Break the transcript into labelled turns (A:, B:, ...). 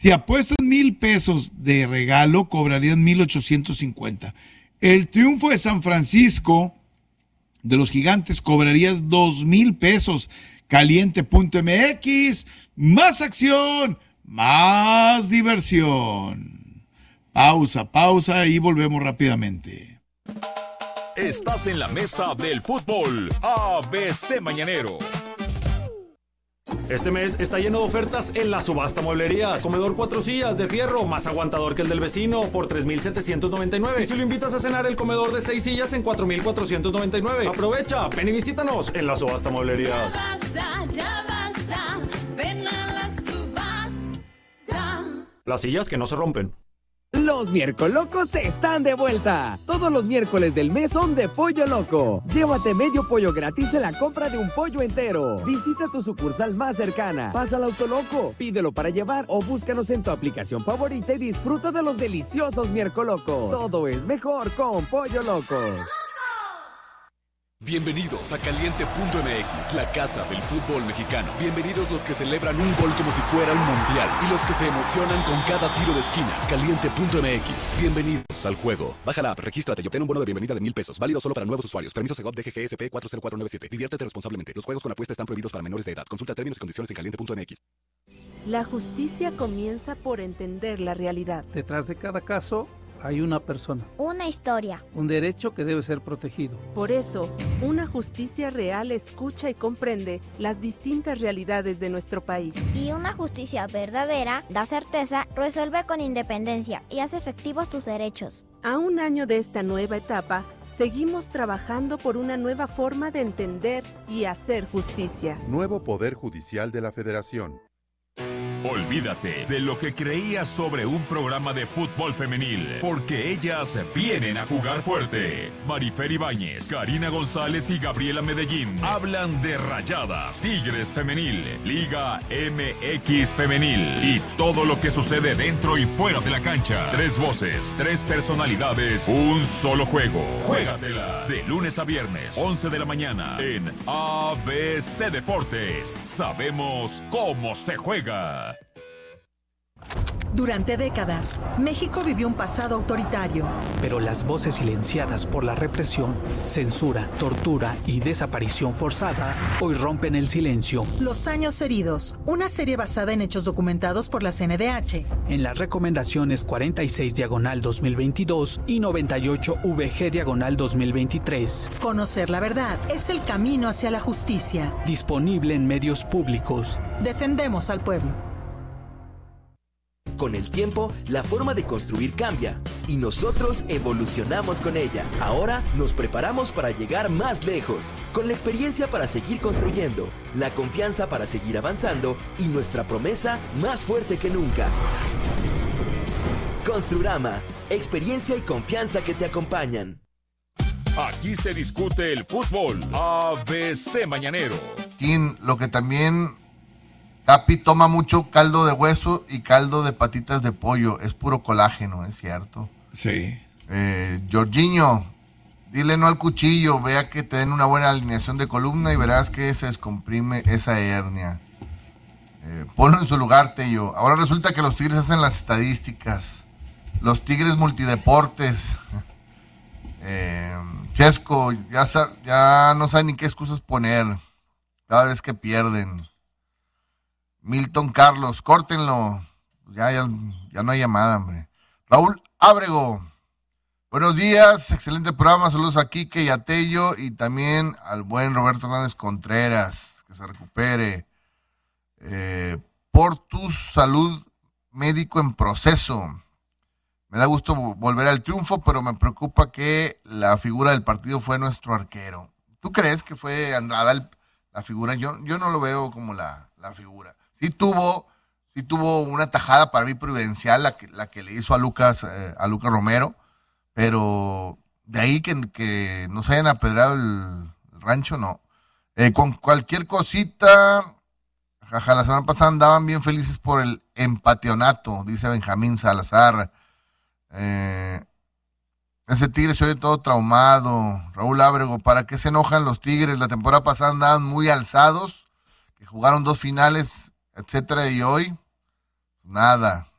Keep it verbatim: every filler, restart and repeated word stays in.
A: Si apuestas mil pesos de regalo, cobrarían mil ochocientos cincuenta. El triunfo de San Francisco de los Gigantes cobrarías dos mil pesos. Caliente punto m x, más acción, más diversión. Pausa, pausa y volvemos rápidamente.
B: Estás en la mesa del fútbol A B C Mañanero.
C: Este mes está lleno de ofertas en la subasta mueblerías. Comedor cuatro sillas de fierro, más aguantador que el del vecino, por tres mil setecientos noventa y nueve. Y si lo invitas a cenar, el comedor de seis sillas en cuatro mil cuatrocientos noventa y nueve. Aprovecha, ven y visítanos en la subasta mueblerías.
D: Ya basta, ya basta, ven a la subasta.
C: Las sillas que no se rompen.
E: Los Miércolocos están de vuelta. Todos los miércoles del mes son de Pollo Loco. Llévate medio pollo gratis en la compra de un pollo entero. Visita tu sucursal más cercana. Pasa al Autoloco, pídelo para llevar o búscanos en tu aplicación favorita y disfruta de los deliciosos Miércolocos. Todo es mejor con Pollo Loco.
B: Bienvenidos a Caliente punto m x, la casa del fútbol mexicano. Bienvenidos los que celebran un gol como si fuera un mundial y los que se emocionan con cada tiro de esquina. Caliente punto m x, bienvenidos al juego. Baja la app, regístrate y obtén un bono de bienvenida de mil pesos, válido solo para nuevos usuarios. Permiso Segov D G G S P cuatro cero cuatro nueve siete. Diviértete responsablemente. Los juegos con apuesta están prohibidos para menores de edad. Consulta términos y condiciones en caliente punto m x.
F: La justicia comienza por entender la realidad.
G: Detrás de cada caso hay una persona,
H: una historia,
G: un derecho que debe ser protegido.
F: Por eso, una justicia real escucha y comprende las distintas realidades de nuestro país.
H: Y una justicia verdadera da certeza, resuelve con independencia y hace efectivos tus derechos.
F: A un año de esta nueva etapa, seguimos trabajando por una nueva forma de entender y hacer justicia.
I: Nuevo Poder Judicial de la Federación.
B: Olvídate de lo que creías sobre un programa de fútbol femenil, porque ellas vienen a jugar fuerte. Marifer Ibáñez, Karina González y Gabriela Medellín hablan de Rayadas, Tigres Femenil, Liga M X Femenil y todo lo que sucede dentro y fuera de la cancha. Tres voces, tres personalidades, un solo juego. Juégatela de lunes a viernes, once de la mañana en A B C Deportes. Sabemos cómo se juega.
J: Durante décadas, México vivió un pasado autoritario.
K: Pero las voces silenciadas por la represión, censura, tortura y desaparición forzada hoy rompen el silencio.
J: Los años heridos, una serie basada en hechos documentados por la C N D H.
K: En las recomendaciones cuarenta y seis diagonal dos mil veintidós y noventa y ocho V G diagonal dos mil veintitrés.
J: Conocer la verdad es el camino hacia la justicia.
K: Disponible en medios públicos.
J: Defendemos al pueblo.
L: Con el tiempo, la forma de construir cambia y nosotros evolucionamos con ella. Ahora nos preparamos para llegar más lejos, con la experiencia para seguir construyendo, la confianza para seguir avanzando y nuestra promesa más fuerte que nunca. Construrama, experiencia y confianza que te acompañan.
B: Aquí se discute el fútbol. A B C Mañanero.
M: Y lo que también... Capi toma mucho caldo de hueso y caldo de patitas de pollo. Es puro colágeno, es cierto.
A: Sí.
M: Eh, Jorginho, dile no al cuchillo. Vea que te den una buena alineación de columna y verás que se descomprime esa hernia. Eh, ponlo en su lugar, Tello. Ahora resulta que los Tigres hacen las estadísticas. Los Tigres multideportes. Eh, Chesco, ya, ya no saben ni qué excusas poner cada vez que pierden. Milton Carlos, córtenlo. Ya, ya, ya no hay llamada, hombre. Raúl Ábrego, buenos días, excelente programa. Saludos a Quique y a Tello y también al buen Roberto Hernández Contreras, que se recupere. Eh, por tu salud, médico en proceso. Me da gusto volver al triunfo, pero me preocupa que la figura del partido fue nuestro arquero. ¿Tú crees que fue Andrada el, la figura? Yo, yo no lo veo como la, la figura. Sí tuvo, sí tuvo una tajada para mí prudencial, la que, la que le hizo a Lucas, eh, a Lucas Romero, pero de ahí que, que nos hayan apedrado el, el rancho, no. Eh, con cualquier cosita, jaja, la semana pasada andaban bien felices por el empateonato, dice Benjamín Salazar. Eh, ese Tigre se oye todo traumado. Raúl Ábrego, ¿para qué se enojan los Tigres? La temporada pasada andaban muy alzados, que jugaron dos finales, etcétera, y hoy Nada.